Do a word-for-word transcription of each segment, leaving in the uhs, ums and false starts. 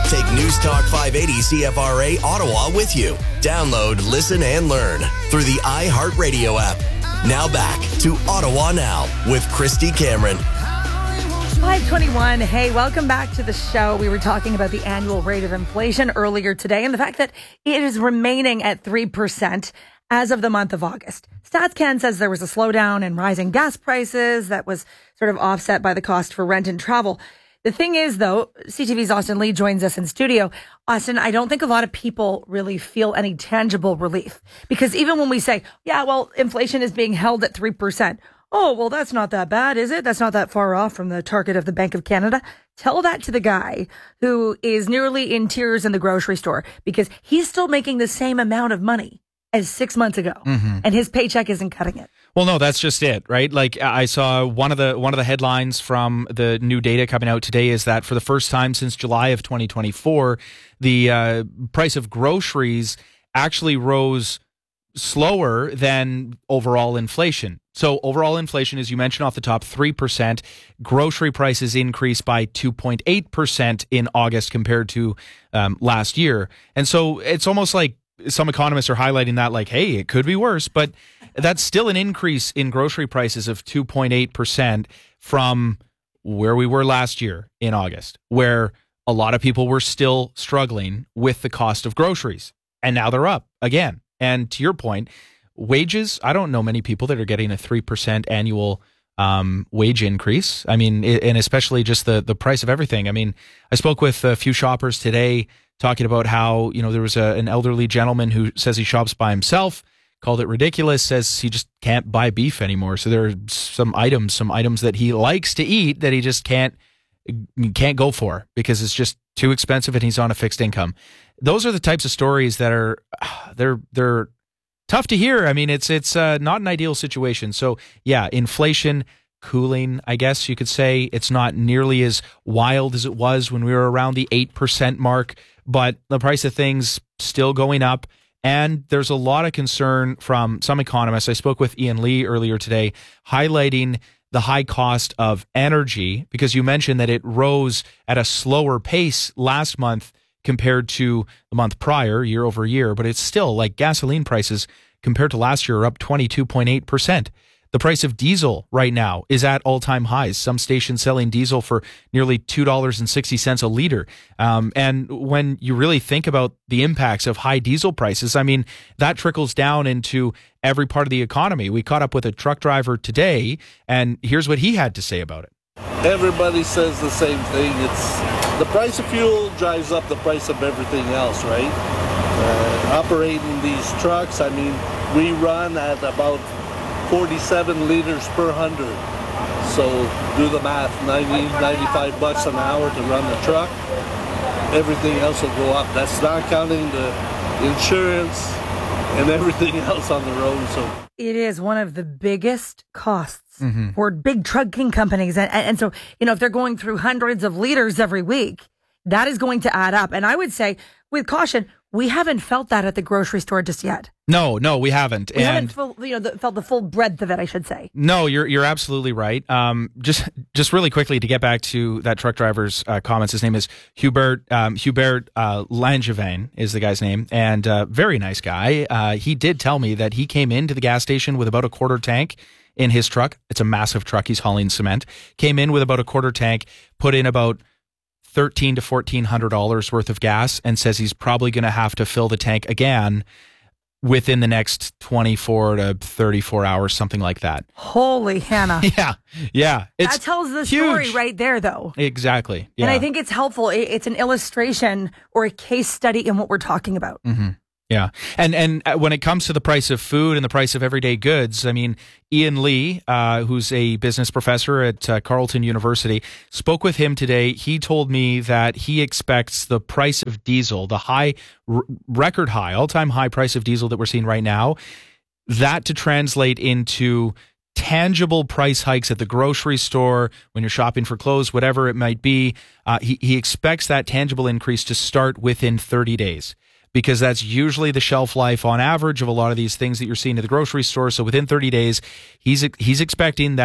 Take News Talk five eighty C F R A Ottawa with you. Download, listen, and learn through the iHeartRadio app. Now back to Ottawa Now with Christy Cameron. five twenty-one. Hey, welcome back to the show. We were talking about the annual rate of inflation earlier today and the fact that it is remaining at three percent as of the month of August. StatsCan says there was a slowdown in rising gas prices that was sort of offset by the cost for rent and travel. The thing is, though, C T V's Austin Lee joins us in studio. Austin, I don't think a lot of people really feel any tangible relief because even when we say, yeah, well, inflation is being held at three percent. Oh, well, that's not that bad, is it? That's not that far off from the target of the Bank of Canada. Tell that to the guy who is nearly in tears in the grocery store because he's still making the same amount of money as six months ago, mm-hmm. and his paycheck isn't cutting it. Well, no, that's just it, right? Like I saw one of the one of the headlines from the new data coming out today is that for the first time since July of twenty twenty-four, the uh, price of groceries actually rose slower than overall inflation. So overall inflation, as you mentioned off the top, three percent. Grocery prices increased by two point eight percent in August compared to um, last year. And so it's almost like some economists are highlighting that like, hey, it could be worse, but that's still an increase in grocery prices of two point eight percent from where we were last year in August, where a lot of people were still struggling with the cost of groceries. And now they're up again. And to your point, wages, I don't know many people that are getting a three percent annual um, wage increase. I mean, and especially just the, the price of everything. I mean, I spoke with a few shoppers today talking about how, you know, there was a, an elderly gentleman who says he shops by himself, called it ridiculous, says he just can't buy beef anymore. So there are some items, some items that he likes to eat that he just can't can't go for because it's just too expensive and he's on a fixed income. Those are the types of stories that are they're they're tough to hear. I mean, it's it's uh, not an ideal situation. So yeah, inflation cooling, I guess you could say. It's not nearly as wild as it was when we were around the eight percent mark, but the price of things still going up. And there's a lot of concern from some economists. I spoke with Ian Lee earlier today, highlighting the high cost of energy, because you mentioned that it rose at a slower pace last month compared to the month prior, year over year, but it's still like gasoline prices compared to last year are up twenty-two point eight percent. The price of diesel right now is at all-time highs. Some stations selling diesel for nearly two dollars and sixty cents a liter. Um, and when you really think about the impacts of high diesel prices, I mean, that trickles down into every part of the economy. We caught up with a truck driver today, and here's what he had to say about it. Everybody says the same thing. It's the price of fuel drives up the price of everything else, right? Uh, operating these trucks, I mean, we run at about forty-seven liters per hundred. So do the math, ninety, ninety-five bucks an hour to run the truck. Everything else will go up. That's not counting the insurance and everything else on the road. So it is one of the biggest costs mm-hmm. for big trucking companies. And, and so, you know, if they're going through hundreds of liters every week, that is going to add up. And I would say with caution, we haven't felt that at the grocery store just yet. No, no, we haven't. We and haven't full, you know, the, felt the full breadth of it, I should say. No, you're you're absolutely right. Um, just just really quickly to get back to that truck driver's uh, comments. His name is Hubert um, Hubert uh, Langevin is the guy's name, and uh, very nice guy. Uh, he did tell me that he came into the gas station with about a quarter tank in his truck. It's a massive truck. He's hauling cement. Came in with about a quarter tank, put in about thirteen to fourteen hundred dollars worth of gas, and says he's probably going to have to fill the tank again within the next twenty-four to thirty-four hours, something like that. Holy Hannah! yeah, yeah, it's that tells the huge. story right there, though. Exactly, yeah. And I think it's helpful. It's an illustration or a case study in what we're talking about. Mm-hmm. Yeah. And and when it comes to the price of food and the price of everyday goods, I mean, Ian Lee, uh, who's a business professor at uh, Carleton University, spoke with him today. He told me that he expects the price of diesel, the high, r- record high, all-time high price of diesel that we're seeing right now, that to translate into tangible price hikes at the grocery store, when you're shopping for clothes, whatever it might be. Uh, he, he expects that tangible increase to start within thirty days. Because that's usually the shelf life on average of a lot of these things that you're seeing at the grocery store. So within thirty days, he's he's expecting that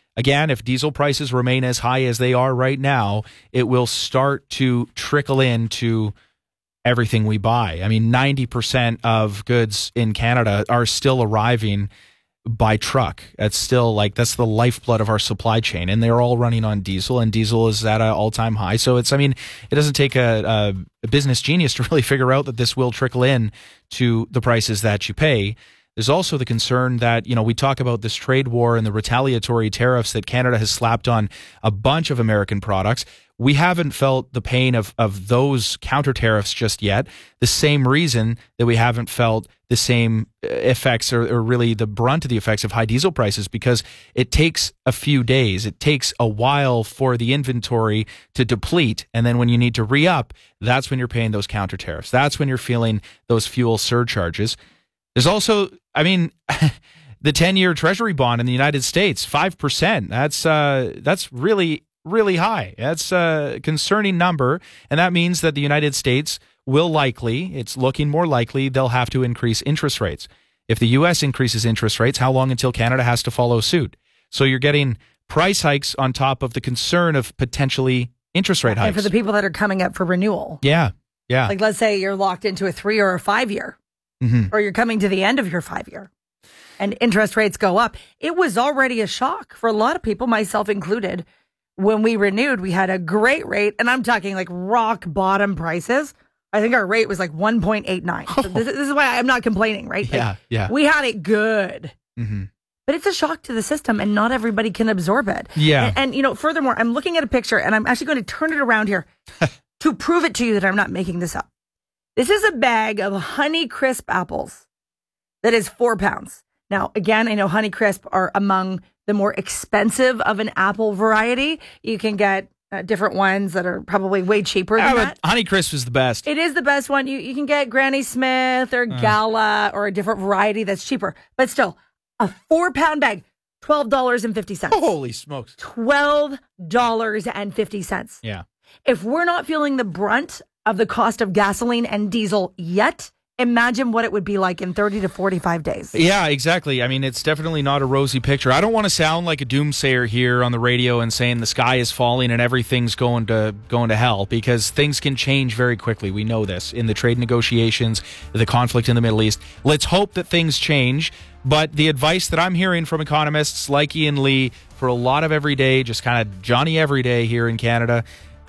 again, if diesel prices remain as high as they are right now, it will start to trickle into everything we buy. I mean, ninety percent of goods in Canada are still arriving by truck. That's still like, that's the lifeblood of our supply chain. And they're all running on diesel, and diesel is at an all-time high. So it's, I mean, it doesn't take a, a, a business genius to really figure out that this will trickle in to the prices that you pay. There's also the concern that, you know, we talk about this trade war and the retaliatory tariffs that Canada has slapped on a bunch of American products. We haven't felt the pain of, of those counter tariffs just yet. The same reason that we haven't felt the same effects or, or really the brunt of the effects of high diesel prices, because it takes a few days. It takes a while for the inventory to deplete. And then when you need to re-up, that's when you're paying those counter tariffs. That's when you're feeling those fuel surcharges. There's also, I mean, the ten-year Treasury bond in the United States, five percent. That's uh, that's really, really high. That's a concerning number, and that means that the United States will likely, it's looking more likely, they'll have to increase interest rates. If the U S increases interest rates, how long until Canada has to follow suit? So you're getting price hikes on top of the concern of potentially interest rate hikes. And for the people that are coming up for renewal. Yeah, yeah. Like, let's say you're locked into a three or a five-year. Mm-hmm. Or you're coming to the end of your five-year and interest rates go up. It was already a shock for a lot of people, myself included. When we renewed, we had a great rate, and I'm talking like rock bottom prices. I think our rate was like one point eight nine. So this, this is why I'm not complaining, right? Like, yeah, yeah. We had it good. Mm-hmm. But it's a shock to the system, and not everybody can absorb it. Yeah. And, and, you know, furthermore, I'm looking at a picture, and I'm actually going to turn it around here to prove it to you that I'm not making this up. This is a bag of Honeycrisp apples that is four pounds. Now, again, I know Honeycrisp are among the more expensive of an apple variety. You can get uh, different ones that are probably way cheaper than yeah, that. Honeycrisp is the best. It is the best one. You, you can get Granny Smith or uh. Gala or a different variety that's cheaper. But still, a four-pound bag, twelve dollars and fifty cents. Holy smokes. twelve dollars and fifty cents. Yeah. If we're not feeling the brunt of the cost of gasoline and diesel yet, imagine what it would be like in thirty to forty-five days. Yeah, exactly. I mean, it's definitely not a rosy picture. I don't want to sound like a doomsayer here on the radio and saying the sky is falling and everything's going to going to hell, because things can change very quickly. We know this in the trade negotiations, the conflict in the Middle East. Let's hope that things change. But the advice that I'm hearing from economists like Ian Lee for a lot of everyday, just kind of Johnny Everyday here in Canada,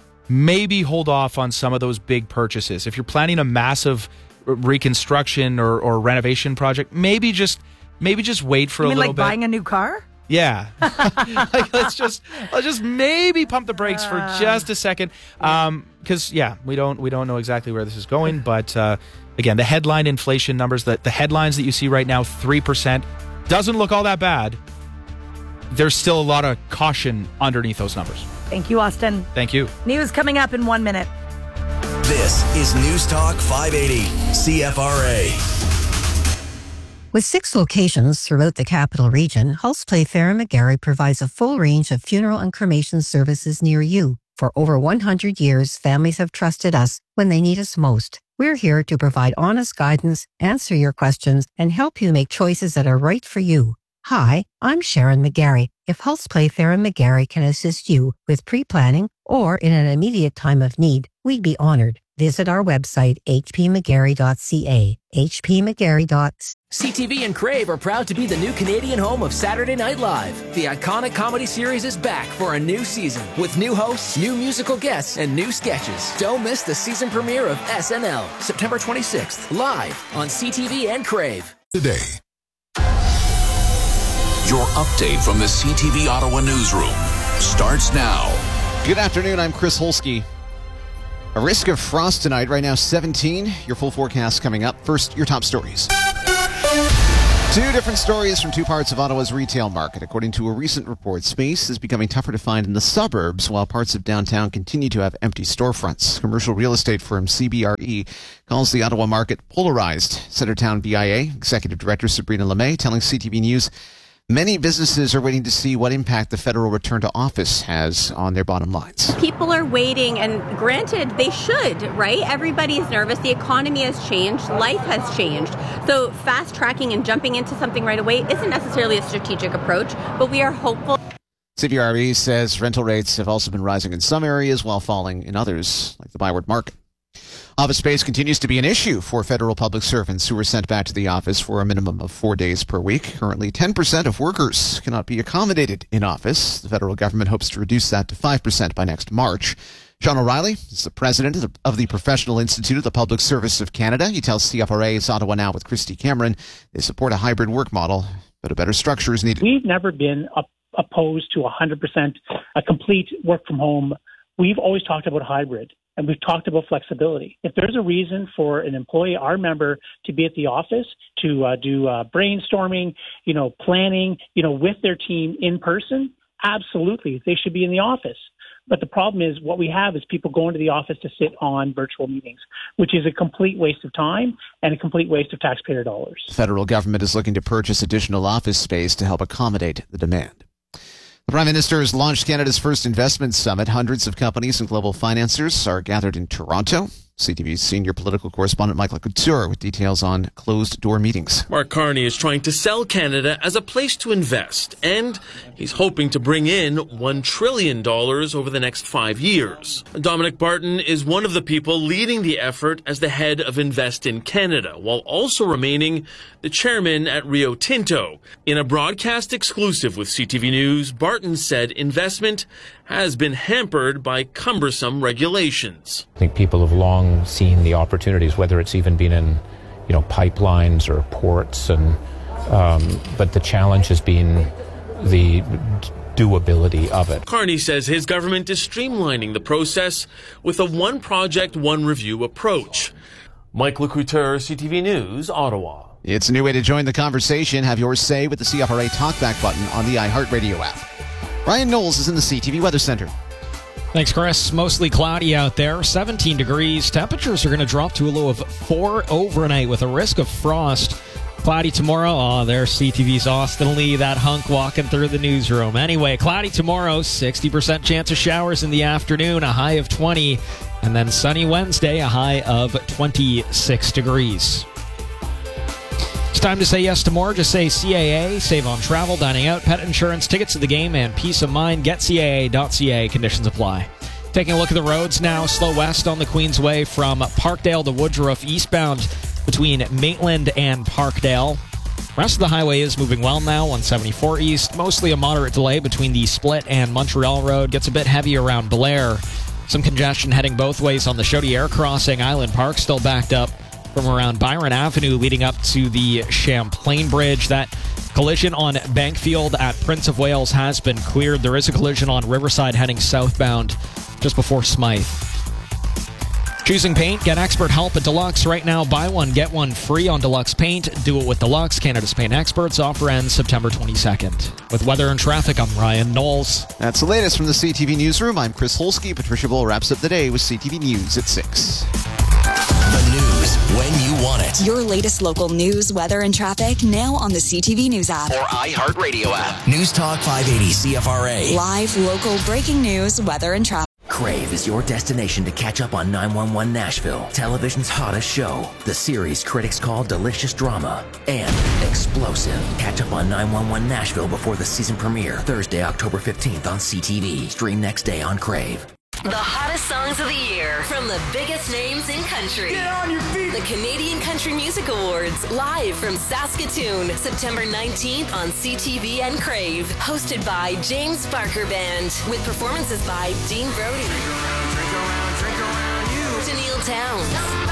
maybe hold off on some of those big purchases. If you're planning a massive reconstruction or, or renovation project, maybe just maybe just wait for you a mean little like bit. Buying a new car? Yeah. Like, let's just let's just maybe pump the brakes for just a second. Um, because yeah, we don't we don't know exactly where this is going, but uh, again, the headline inflation numbers, the, the headlines that you see right now, three percent, doesn't look all that bad. There's still a lot of caution underneath those numbers. Thank you, Austin. Thank you. News coming up in one minute. This is News Talk five eighty C F R A. With six locations throughout the capital region, Hulse Playfair and McGarry provides a full range of funeral and cremation services near you. For over one hundred years, families have trusted us when they need us most. We're here to provide honest guidance, answer your questions, and help you make choices that are right for you. Hi, I'm Sharon McGarry. If Hulse Playfair and McGarry can assist you with pre-planning or in an immediate time of need, we'd be honored. Visit our website, h p mcgarry dot c a. h p mcgarry dot c a. C T V and Crave are proud to be the new Canadian home of Saturday Night Live. The iconic comedy series is back for a new season with new hosts, new musical guests, and new sketches. Don't miss the season premiere of S N L, September twenty-sixth, live on C T V and Crave. Today. Your update from the C T V Ottawa newsroom starts now. Good afternoon, I'm Chris Holsky. A risk of frost tonight, right now seventeen. Your full forecast coming up. First, your top stories. Two different stories from two parts of Ottawa's retail market. According to a recent report, space is becoming tougher to find in the suburbs, while parts of downtown continue to have empty storefronts. Commercial real estate firm C B R E calls the Ottawa market polarized. Centertown B I A Executive Director Sabrina LeMay telling C T V News many businesses are waiting to see what impact the federal return to office has on their bottom lines. People are waiting, and granted, they should, right? Everybody is nervous. The economy has changed. Life has changed. So fast tracking and jumping into something right away isn't necessarily a strategic approach, but we are hopeful. C B R E says rental rates have also been rising in some areas while falling in others, like the Byward Market. Office space continues to be an issue for federal public servants who are sent back to the office for a minimum of four days per week. Currently, ten percent of workers cannot be accommodated in office. The federal government hopes to reduce that to five percent by next March. Sean O'Reilly is the president of the Professional Institute of the Public Service of Canada. He tells C F R A's Ottawa Now with Christy Cameron they support a hybrid work model, but a better structure is needed. We've never been op- opposed to one hundred percent a complete work from home. We've always talked about hybrid. And we've talked about flexibility. If there's a reason for an employee, our member, to be at the office to uh, do uh, brainstorming, you know, planning, you know, with their team in person, absolutely, they should be in the office. But the problem is what we have is people going to the office to sit on virtual meetings, which is a complete waste of time and a complete waste of taxpayer dollars. The federal government is looking to purchase additional office space to help accommodate the demand. The Prime Minister has launched Canada's first investment summit. Hundreds of companies and global financiers are gathered in Toronto. C T V's senior political correspondent Michael Couture with details on closed-door meetings. Mark Carney is trying to sell Canada as a place to invest, and he's hoping to bring in one trillion dollars over the next five years. Dominic Barton is one of the people leading the effort as the head of Invest in Canada, while also remaining the chairman at Rio Tinto. In a broadcast exclusive with C T V News, Barton said investment has been hampered by cumbersome regulations. I think people have long seen the opportunities, whether it's even been in, you know, pipelines or ports, and um, but the challenge has been the doability of it. Carney says his government is streamlining the process with a one project, one review approach. Mike Lecouteur, C T V News, Ottawa. It's a new way to join the conversation. Have your say with the C F R A Talkback button on the iHeartRadio app. Ryan Knowles is in the C T V Weather Center. Thanks, Chris. Mostly cloudy out there, seventeen degrees. Temperatures are going to drop to a low of four overnight with a risk of frost. Cloudy tomorrow. Oh, there's C T V's Austin Lee, that hunk walking through the newsroom. Anyway, cloudy tomorrow, sixty percent chance of showers in the afternoon, a high of twenty. And then sunny Wednesday, a high of twenty-six degrees. It's time to say yes to more. Just say C A A. Save on travel, dining out, pet insurance, tickets to the game, and peace of mind. Get C A A dot C A. Conditions apply. Taking a look at the roads now. Slow west on the Queensway from Parkdale to Woodruff, eastbound between Maitland and Parkdale. Rest of the highway is moving well now. one seventy-four east. Mostly a moderate delay between the Split and Montreal Road. Gets a bit heavy around Blair. Some congestion heading both ways on the Chaudière crossing. Island Park still backed up from around Byron Avenue leading up to the Champlain Bridge. That collision on Bankfield at Prince of Wales has been cleared. There is a collision on Riverside heading southbound just before Smythe. Choosing paint, get expert help at Deluxe. Right now, buy one, get one free on Deluxe Paint. Do it with Deluxe, Canada's paint experts. Offer ends September twenty-second. With weather and traffic, I'm Ryan Knowles. That's the latest from the C T V Newsroom. I'm Chris Holsky. Patricia Bull wraps up the day with C T V News at six. The news when you want it. Your latest local news, weather, and traffic now on the C T V News app. Or iHeartRadio app. News Talk five eighty C F R A. Live, local, breaking news, weather, and traffic. Crave is your destination to catch up on nine one one Nashville, television's hottest show. The series critics call delicious drama and explosive. Catch up on nine one one Nashville before the season premiere, Thursday, October fifteenth on C T V. Stream next day on Crave. The hottest songs of the year from the biggest names in country. Get on your feet! The Canadian Country Music Awards, live from Saskatoon, September nineteenth on C T V and Crave. Hosted by James Barker Band, with performances by Dean Brody, drink around, drink around, drink around you, Tennille Townes,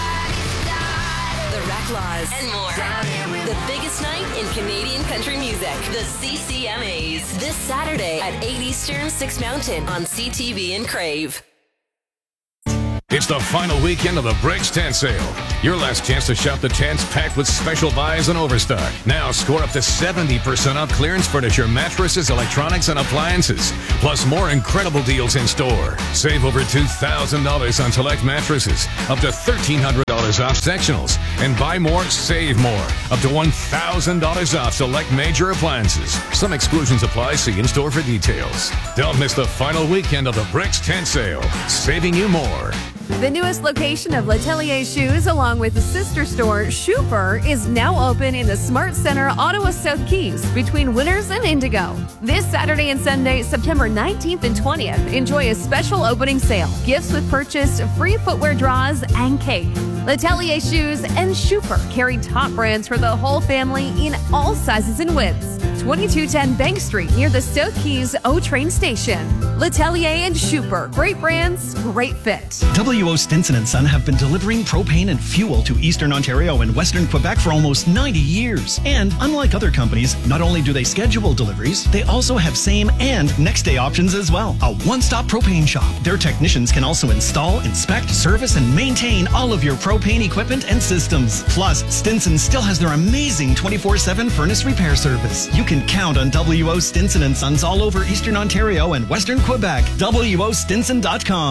The Reclaws, and more. The biggest night in Canadian country music, the C C M As. This Saturday at eight Eastern, six Mountain on C T V and Crave. It's the final weekend of the Breaks Tent Sale. Your last chance to shop the tents packed with special buys and overstock. Now score up to seventy percent off clearance furniture, mattresses, electronics, and appliances. Plus more incredible deals in store. Save over two thousand dollars on select mattresses. Up to thirteen hundred dollars off sectionals. And buy more, save more. Up to one thousand dollars off select major appliances. Some exclusions apply. See in store for details. Don't miss the final weekend of the Breaks Tent Sale. Saving you more. The newest location of L'Atelier Shoes, along with the sister store Schuper, is now open in the Smart Center, Ottawa South Keys, between Winners and Indigo. This Saturday and Sunday, September nineteenth and twentieth, enjoy a special opening sale. Gifts with purchase, free footwear draws, and cake. L'Atelier Shoes and Schuper carry top brands for the whole family in all sizes and widths. twenty-two ten Bank Street near the South Keys O-Train Station. L'Atelier and Schuper. Great brands, great fit. W O Stinson and Son have been delivering propane and fuel to Eastern Ontario and Western Quebec for almost ninety years. And unlike other companies, not only do they schedule deliveries, they also have same and next day options as well. A one-stop propane shop. Their technicians can also install, inspect, service, and maintain all of your propane equipment and systems. Plus, Stinson still has their amazing twenty-four seven furnace repair service. You can count on W O Stinson and Sons all over Eastern Ontario and Western Quebec. W O Stinson dot com.